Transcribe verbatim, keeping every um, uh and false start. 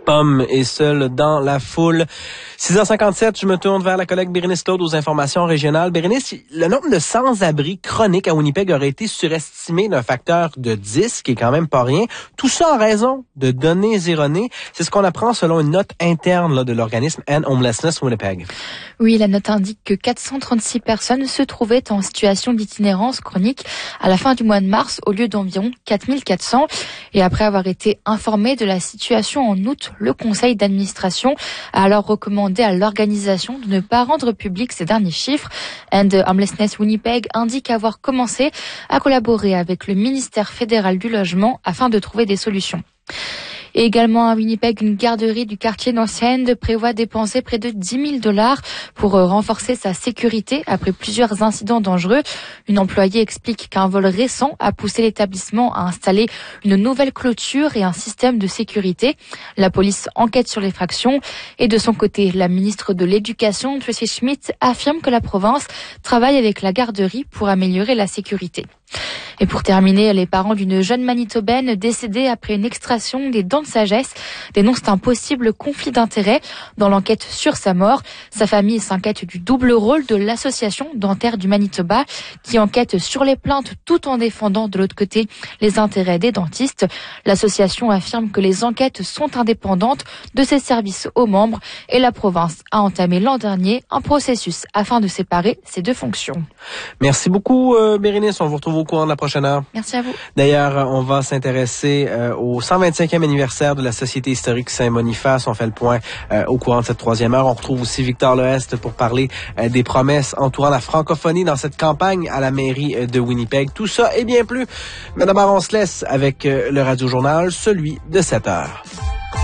Pomme est seul dans la foule. six heures cinquante-sept, je me tourne vers la collègue Bérénice Claude aux informations régionales. Bérénice, le nombre de sans-abri chroniques à Winnipeg aurait été surestimé d'un facteur de dix, qui est quand même pas rien. Tout ça en raison de données erronées. C'est ce qu'on apprend selon une note interne là, de l'organisme End Homelessness Winnipeg. Oui, la note indique que quatre cent trente-six personnes se trouvaient en situation d'itinérance chronique à la fin du mois de mars, au lieu d'environ quatre mille quatre cents. Et après avoir été informé de la situation en août, le conseil d'administration a alors recommandé à l'organisation de ne pas rendre public ces derniers chiffres. End Homelessness Winnipeg indique avoir commencé à collaborer avec le ministère fédéral du logement afin de trouver des solutions. Et également à Winnipeg, une garderie du quartier North End prévoit dépenser près de dix mille dollars pour renforcer sa sécurité après plusieurs incidents dangereux. Une employée explique qu'un vol récent a poussé l'établissement à installer une nouvelle clôture et un système de sécurité. La police enquête sur l'effraction et de son côté, la ministre de l'Éducation, Tracy Schmidt, affirme que la province travaille avec la garderie pour améliorer la sécurité. Et pour terminer, les parents d'une jeune Manitobaine décédée après une extraction des dents de sagesse dénoncent un possible conflit d'intérêts dans l'enquête sur sa mort. Sa famille s'inquiète du double rôle de l'association dentaire du Manitoba qui enquête sur les plaintes tout en défendant de l'autre côté les intérêts des dentistes. L'association affirme que les enquêtes sont indépendantes de ses services aux membres et la province a entamé l'an dernier un processus afin de séparer ces deux fonctions. Merci beaucoup, euh, Bérénice. On vous retrouve au courant de la prochaine heure. Merci à vous. D'ailleurs, on va s'intéresser euh, au cent vingt-cinquième anniversaire de la Société historique Saint-Boniface. On fait le point euh, au courant de cette troisième heure. On retrouve aussi Victor Leheste pour parler euh, des promesses entourant la francophonie dans cette campagne à la mairie euh, de Winnipeg. Tout ça et bien plus. Mais d'abord, on se laisse avec euh, le Radio-Journal, celui de sept heures.